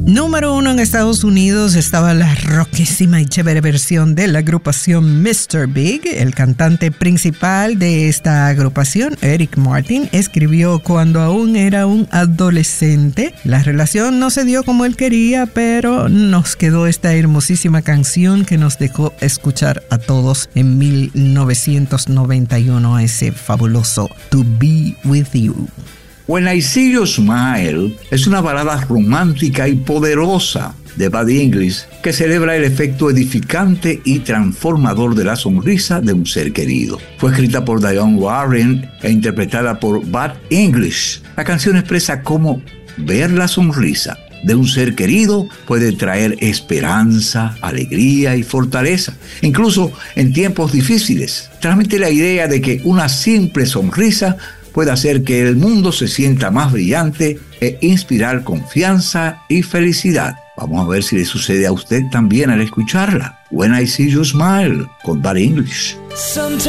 Número 1 en Estados Unidos estaba la roquísima y chévere versión de la agrupación Mr. Big. El cantante principal de esta agrupación, Eric Martin, escribió cuando aún era un adolescente. La relación no se dio como él quería, pero nos quedó esta hermosísima canción que nos dejó escuchar a todos en 1991, ese fabuloso To Be With You. When I See You Smile es una balada romántica y poderosa de Buddy English que celebra el efecto edificante y transformador de la sonrisa de un ser querido. Fue escrita por Dionne Warren e interpretada por Buddy English. La canción expresa cómo ver la sonrisa de un ser querido puede traer esperanza, alegría y fortaleza, incluso en tiempos difíciles. Transmite la idea de que una simple sonrisa puede hacer que el mundo se sienta más brillante e inspirar confianza y felicidad. Vamos a ver si le sucede a usted también al escucharla. When I See You Smile, con Buddy English. Sometimes